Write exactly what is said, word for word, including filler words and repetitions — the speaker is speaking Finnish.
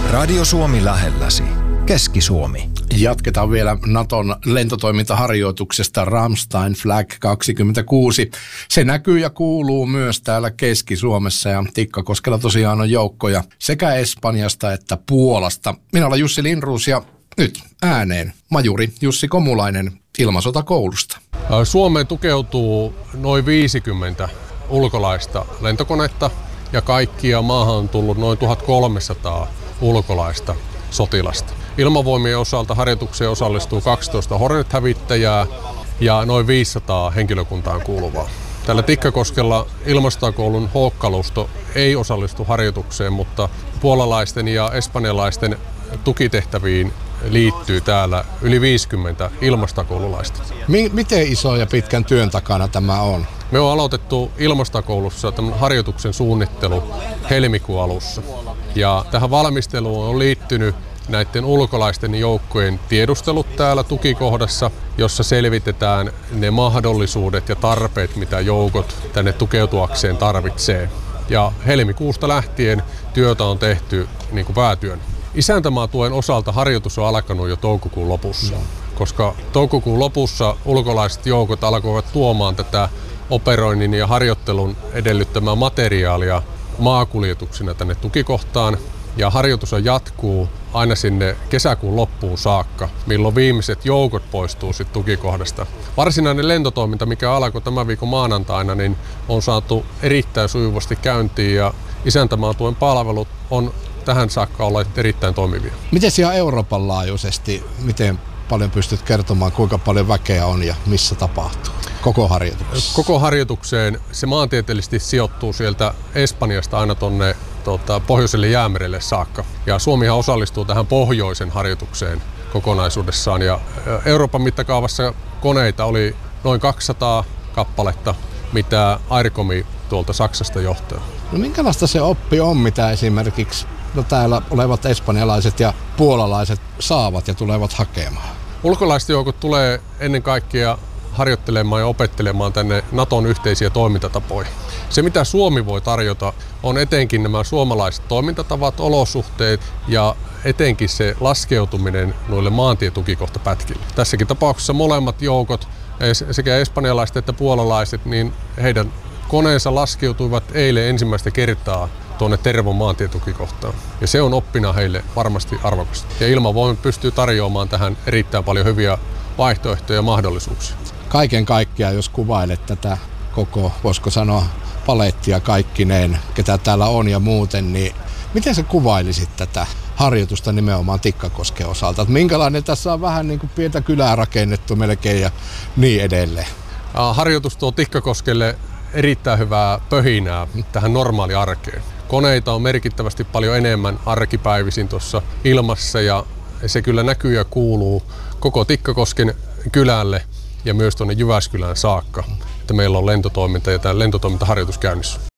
Radio Suomi lähelläsi. Keski-Suomi. Jatketaan vielä Naton lentotoimintaharjoituksesta Ramstein Flag kaksikymmentäkuusi. Se näkyy ja kuuluu myös täällä Keski-Suomessa ja Tikkakoskella tosiaan on joukkoja sekä Espanjasta että Puolasta. Minä olen Jussi Lindroos ja nyt ääneen majuri Jussi Komulainen ilmasotakoulusta. Suomeen tukeutuu noin viisikymmentä ulkolaista lentokonetta ja kaikkia maahan on tullut noin tuhatkolmesataa ulkolaista sotilasta. Ilmavoimien osalta harjoitukseen osallistuu kaksitoista Hornet-hävittäjää ja noin viisisataa henkilökuntaan kuuluvaa. Tällä Tikkakoskella ilmastokoulun Hawk-kalusto ei osallistu harjoitukseen, mutta puolalaisten ja espanjalaisten tukitehtäviin liittyy täällä yli viisikymmentä ilmastokoululaista. M- miten iso ja pitkän työn takana tämä on? Me on aloitettu ilmastokoulussa tämän harjoituksen suunnittelu helmikuun alussa. Ja tähän valmisteluun on liittynyt näiden ulkolaisten joukkojen tiedustelut täällä tukikohdassa, jossa selvitetään ne mahdollisuudet ja tarpeet, mitä joukot tänne tukeutuakseen tarvitsee. Ja helmikuusta lähtien työtä on tehty niin kuin päätyön. Isäntämaatuen osalta harjoitus on alkanut jo toukokuun lopussa, koska toukokuun lopussa ulkolaiset joukot alkoivat tuomaan tätä operoinnin ja harjoittelun edellyttämää materiaalia maakuljetuksina tänne tukikohtaan. Ja harjoitus jatkuu aina sinne kesäkuun loppuun saakka, milloin viimeiset joukot poistuu sit tukikohdasta. Varsinainen lentotoiminta, mikä alkoi tämän viikon maanantaina, niin on saatu erittäin sujuvasti käyntiin ja isäntämaatuen palvelut on tähän saakka olleet erittäin toimivia. Miten siellä Euroopan laajuisesti, miten paljon pystyt kertomaan, kuinka paljon väkeä on ja missä tapahtuu? Koko harjoitukseen? Koko harjoitukseen se maantieteellisesti sijoittuu sieltä Espanjasta aina tuonne tota, pohjoiselle jäämerelle saakka. Ja Suomihan osallistuu tähän pohjoisen harjoitukseen kokonaisuudessaan. Ja Euroopan mittakaavassa koneita oli noin kaksisataa kappaletta, mitä Aircomi tuolta Saksasta johtaa. No minkälaista se oppi on, mitä esimerkiksi no täällä olevat espanjalaiset ja puolalaiset saavat ja tulevat hakemaan? Ulkolaiset joukot tulee ennen kaikkea harjoittelemaan ja opettelemaan tänne Naton yhteisiä toimintatapoja. Se, mitä Suomi voi tarjota, on etenkin nämä suomalaiset toimintatavat, olosuhteet ja etenkin se laskeutuminen noille maantietukikohtapätkille. Tässäkin tapauksessa molemmat joukot, sekä espanjalaiset että puolalaiset, niin heidän koneensa laskeutuivat eilen ensimmäistä kertaa tuonne Tervon maantietukikohtaan. Ja se on oppina heille varmasti arvokasta. Ja Ilmavoimat pystyy tarjoamaan tähän erittäin paljon hyviä vaihtoehtoja ja mahdollisuuksia. Kaiken kaikkiaan, jos kuvailet tätä koko, voisiko sanoa, palettia kaikkineen, ketä täällä on ja muuten, niin miten sä kuvailisit tätä harjoitusta nimenomaan Tikkakosken osalta? Että minkälainen tässä on vähän niin kuin pientä kylää rakennettu melkein ja niin edelleen? Harjoitus tuo Tikkakoskelle erittäin hyvää pöhinää tähän normaali arkeen. Koneita on merkittävästi paljon enemmän arkipäivisin tuossa ilmassa ja se kyllä näkyy ja kuuluu koko Tikkakosken kylälle ja myös tuonne Jyväskylään saakka, että meillä on lentotoiminta ja tämä lentotoimintaharjoitus käynnissä.